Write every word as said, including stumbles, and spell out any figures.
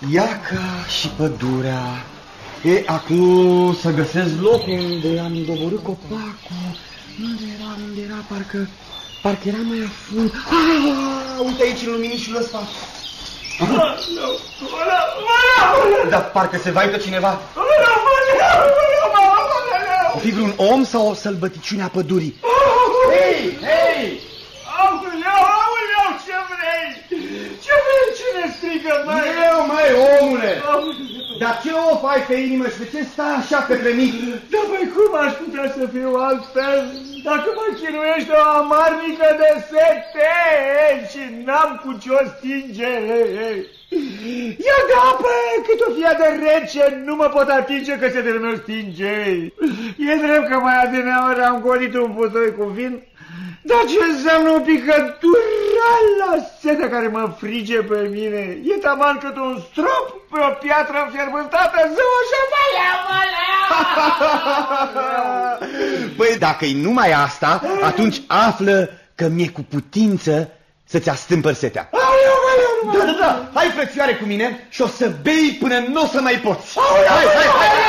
Iaca și pădurea. E, acum să găsesc locul unde am doborât copacul. Unde era, unde era, parcă, parcă era mai afund. Ah, uite aici în luminișul ăsta. Dar parcă se vaită cineva. O fi vreun om sau o sălbăticiune a pădurii? Hei, hei! Aoleu, aoleu, ce vrei? Ce vrei? Cine strigă, măi? Eu, măi, omule! Dar ce o faci pe inimă și de ce stai așa către mine? Dar, măi, cum aș putea să fiu altfel dacă mă chinuiește o amarnică de sete și n-am cu ce-o stinge? Ia de apă, cât o fie de rece, nu mă pot atinge că setele meu stinge. E drept că mai adineauri am golit un putoi cu vin, dar ce înseamnă o picătură la setea care mă frige pe mine? E taman cât un strop pe o piatră înfierbântată, zău așa, valea, valea! Păi dacă-i numai asta, atunci află că mi-e cu putință să-ți astâmpăr setea. Da, da, da, hai frățioare cu mine și o să bei până nu o să mai poți. Hai, hai, hai!